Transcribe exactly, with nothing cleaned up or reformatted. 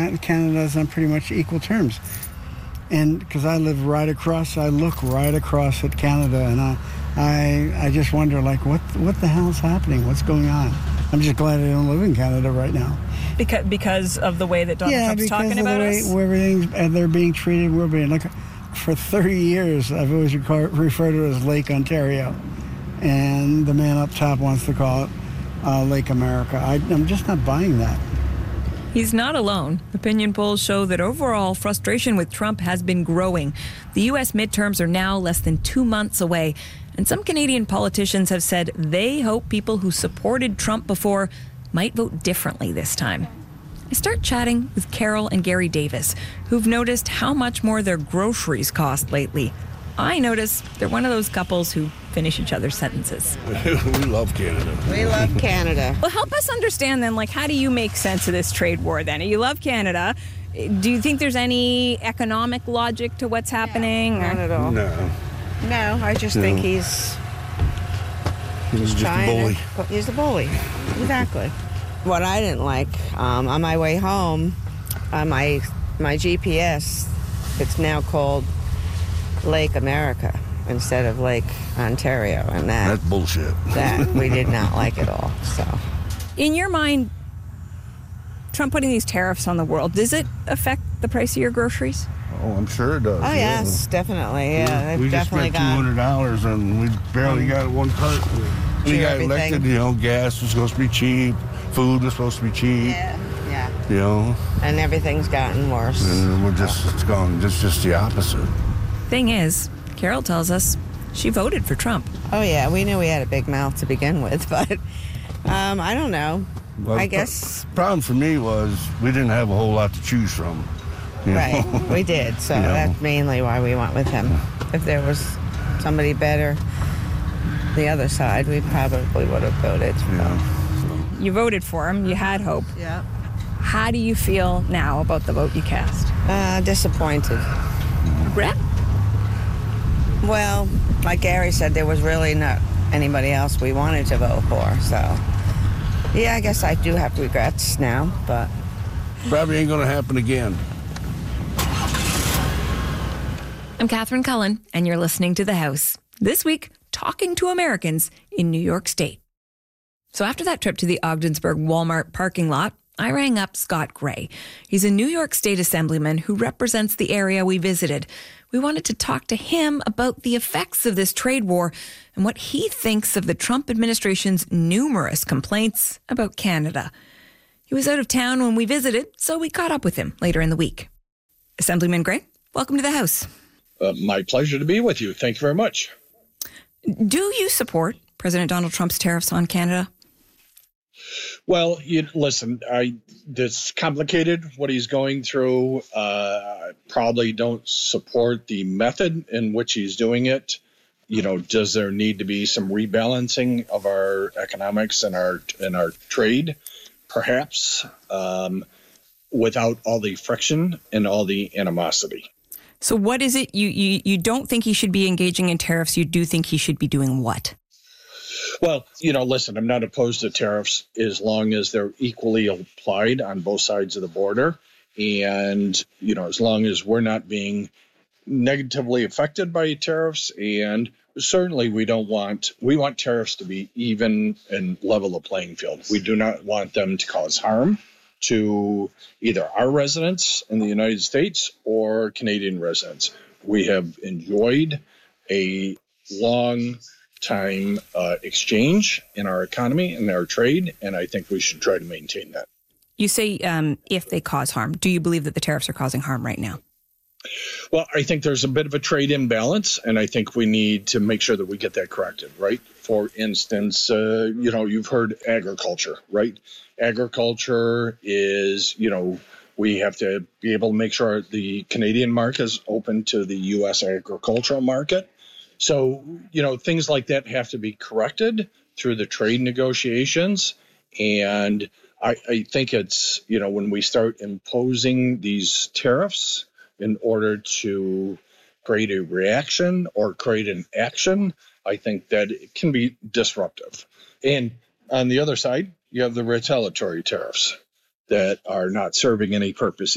Can- Canada's on pretty much equal terms. And because I live right across, I look right across at Canada, and I, I, I just wonder, like, what, what the hell's happening? What's going on? I'm just glad I don't live in Canada right now. Because because of the way that Donald yeah, Trump's talking because of about the way us? where everything's, and they're being treated, we're being like, for thirty years, I've always record, referred to it as Lake Ontario, and the man up top wants to call it uh, Lake America. I, I'm just not buying that. He's not alone. Opinion polls show that overall frustration with Trump has been growing. The U S midterms are now less than two months away, and some Canadian politicians have said they hope people who supported Trump before might vote differently this time. I start chatting with Carol and Gary Davis, who've noticed how much more their groceries cost lately. I notice they're one of those couples who finish each other's sentences. We love Canada. We love Canada. Well, help us understand then, like, how do you make sense of this trade war then? You love Canada. Do you think there's any economic logic to what's happening? Yeah, not at all. No. No, I just No. think he's... He's just a trying bully. To, he's a bully. Exactly. What I didn't like, um, on my way home, on my, my G P S, it's now called Lake America instead of Lake Ontario, and that That's bullshit. that we did not like at all. So, In your mind, Trump putting these tariffs on the world, does it affect the price of your groceries? Oh, I'm sure it does. oh yes, definitely, yeah, they've we just definitely spent two got. hundred dollars and we barely Um, got one cart. We sure, got everything. elected. You know, gas was supposed to be cheap, food was supposed to be cheap. Yeah, yeah, You know, and everything's gotten worse. and we're just it's gone just just the opposite. Thing is, Carol tells us she voted for Trump. Oh yeah, we knew we had a big mouth to begin with, but um, I don't know. Well, I the guess problem for me was we didn't have a whole lot to choose from. you know? right, we did. So You know. that's mainly why we went with him. If there was somebody better, the other side, we probably would have voted. Yeah. You voted for him. You had hope. Yeah. How do you feel now about the vote you cast? Uh, disappointed. Regret? Well, like Gary said, there was really not anybody else we wanted to vote for. So, yeah, I guess I do have regrets now, but Probably ain't gonna happen again. I'm Catherine Cullen, and you're listening to The House. This week, talking to Americans in New York State. So after that trip to the Ogdensburg Walmart parking lot, I rang up Scott Gray. He's a New York State Assemblyman who represents the area we visited. We wanted to talk to him about the effects of this trade war and what he thinks of the Trump administration's numerous complaints about Canada. He was out of town when we visited, so we caught up with him later in the week. Assemblyman Gray, welcome to the House. Uh, my pleasure to be with you. Thank you very much. Do you support President Donald Trump's tariffs on Canada? Well, you, listen, I, it's complicated what he's going through. Uh, I probably don't support the method in which he's doing it. You know, does there need to be some rebalancing of our economics and our and our trade? Perhaps, um, without all the friction and all the animosity. So what is it you, you, you don't think he should be engaging in tariffs? You do think he should be doing what? Well, you know, listen, I'm not opposed to tariffs as long as they're equally applied on both sides of the border. And, you know, as long as we're not being negatively affected by tariffs. And certainly we don't want, we want tariffs to be even and level the playing field. We do not want them to cause harm to either our residents in the United States or Canadian residents. We have enjoyed a long time uh, exchange in our economy and our trade, and I think we should try to maintain that. You say um, if they cause harm. Do you believe that the tariffs are causing harm right now? Well, I think there's a bit of a trade imbalance, and I think we need to make sure that we get that corrected, right? For instance, uh, you know, you've heard agriculture, right? Agriculture is, you know, we have to be able to make sure the Canadian market is open to the U S agricultural market. So, you know, things like that have to be corrected through the trade negotiations. And I, I think it's, you know, when we start imposing these tariffs in order to create a reaction or create an action, I think that it can be disruptive. And on the other side, you have the retaliatory tariffs that are not serving any purpose